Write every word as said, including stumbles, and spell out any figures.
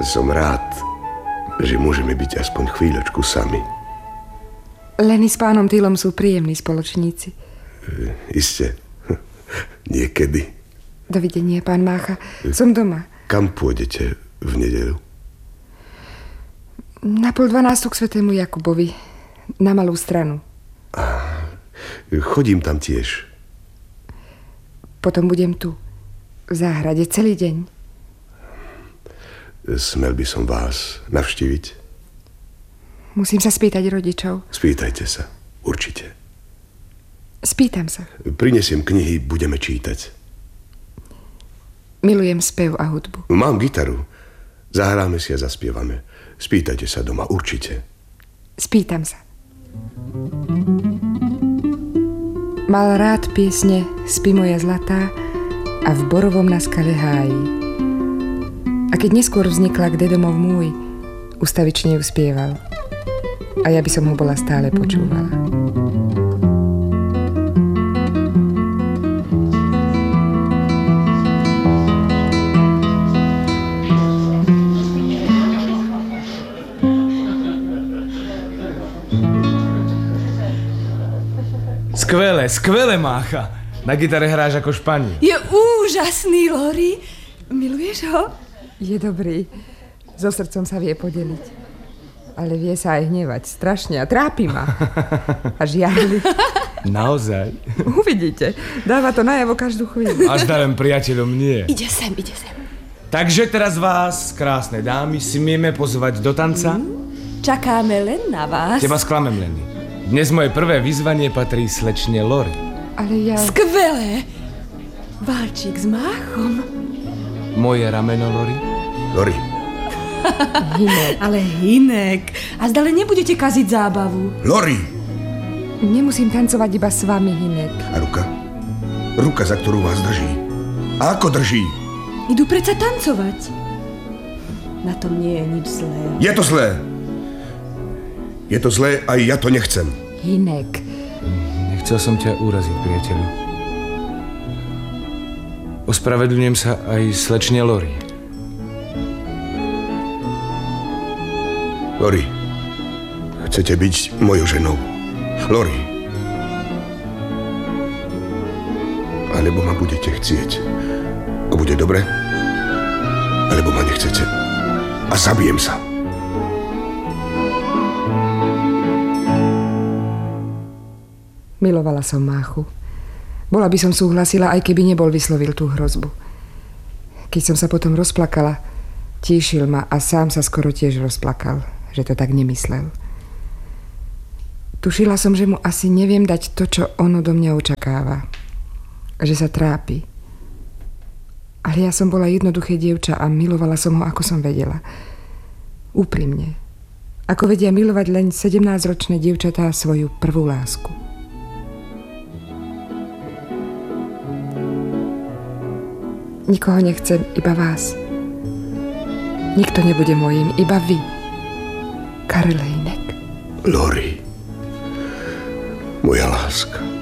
Som rád, že môžeme byť aspoň chvíľočku sami. Lenny s pánom Tylom sú príjemní spoločníci. Iste. Niekedy. Dovidenia, pán Mácha. Som doma. Kam pôjdete v nedeľu? Na pol dvanástu k svätému Jakubovi. Na Malú Stranu. Chodím tam tiež. Potom budem tu. V záhrade celý deň. Smel by som vás navštíviť? Musím sa spýtať rodičov. Spýtajte sa. Určite. Spýtam sa. Prinesiem knihy, budeme čítať. Milujem spev a hudbu. Mám gitaru. Zahráme si a zaspievame. Spýtajte sa doma, určite. Spýtam sa. Mal rád piesne Spí moja zlatá a v borovom na skale háji. A keď neskôr vznikla Kde domov môj, ustavične ju spieval. A ja by som ho bola stále počúvala. Skvelé, skvelé, Mácha. Na gitare hráš ako Španiel. Je úžasný, Lori. Miluješ ho? Je dobrý. So srdcom sa vie podeliť. Ale vie sa aj hnevať. Strašne. A trápi ma. A žiarli. Naozaj? Uvidíte. Dáva to najavo každú chvíľu. Až darem priateľom nie. Ide sem, ide sem. Takže teraz vás, krásne dámy, smieme pozvať do tanca? Mm, čakáme len na vás. Teba sklamem, Lenny. Dnes moje prvé vyzvanie patrí slečne Lori. Ale ja... Skvelé! Valčík s Máchom. Moje rameno, Lori? Lori. Hinek. Ale Hinek. A zdále nebudete kaziť zábavu. Lori! Nemusím tancovať iba s vami, Hinek. A ruka? Ruka, za ktorú vás drží. A ako drží? Idú predsa tancovať. Na tom nie je nič zlé. Je to zlé. Je to zlé, aj ja to nechcem. Hinek. Nechcel som ťa uraziť, priateľu. Ospravedlňujem sa aj slečne Lori. Lori, chcete byť mojou ženou? Lori. Alebo ma budete chcieť. A bude dobre? Alebo ma nechcete. A zabijem sa. Milovala som Máchu. Bola by som súhlasila, aj keby nebol vyslovil tú hrozbu. Keď som sa potom rozplakala, tíšil ma a sám sa skoro tiež rozplakal, že to tak nemyslel. Tušila som, že mu asi neviem dať to, čo ono do mňa očakáva. Že sa trápi. Ale ja som bola jednoduché dievča a milovala som ho, ako som vedela. Úprimne. Ako vedia milovať len sedemnásťročné dievčatá svoju prvú lásku. Nikoho nechcem, iba vás. Nikto nebude môjim, iba vy. Karel Hinek. Lori, moja láska.